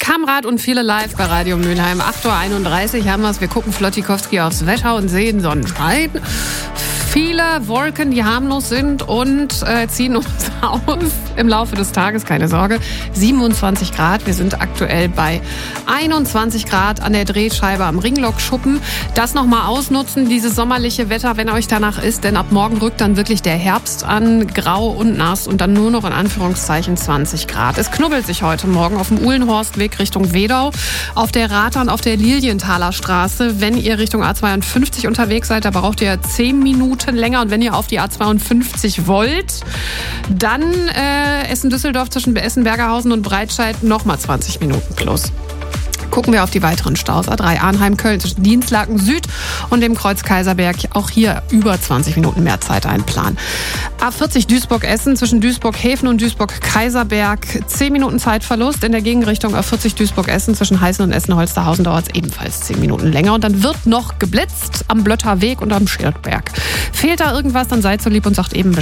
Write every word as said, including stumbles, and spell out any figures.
Kamrat und viele live bei Radio Mülheim. acht Uhr einunddreißig haben wir es. Wir gucken Flottikowski aufs Wetter und sehen Sonnenschein. Viele Wolken, die harmlos sind und äh, ziehen uns auf im Laufe des Tages, keine Sorge. siebenundzwanzig Grad, wir sind aktuell bei einundzwanzig Grad an der Drehscheibe am Ringlockschuppen. Das nochmal ausnutzen, dieses sommerliche Wetter, wenn euch danach ist, denn ab morgen rückt dann wirklich der Herbst an, grau und nass und dann nur noch in Anführungszeichen zwanzig Grad. Es knubbelt sich heute Morgen auf dem Uhlenhorstweg Richtung Wedau, auf der Ratern, auf der Lilienthaler Straße. Wenn ihr Richtung A zweiundfünfzig unterwegs seid, da braucht ihr zehn Minuten länger. Und wenn ihr auf die A zweiundfünfzig wollt, dann äh, Essen-Düsseldorf zwischen Essen-Bergerhausen und Breitscheid nochmal zwanzig Minuten plus. Gucken wir auf die weiteren Staus. A drei Arnheim-Köln zwischen Dienstlaken Süd und dem Kreuz Kaiserberg. Auch hier über zwanzig Minuten mehr Zeit einplanen. A vierzig Duisburg-Essen zwischen Duisburg-Häfen und Duisburg-Kaiserberg. zehn Minuten Zeitverlust. In der Gegenrichtung A vierzig Duisburg-Essen zwischen Heißen und Essen-Holsterhausen dauert es ebenfalls zehn Minuten länger. Und dann wird noch geblitzt am Blötterweg und am Schildberg. Fehlt da irgendwas, dann seid so lieb und sagt eben Bescheid.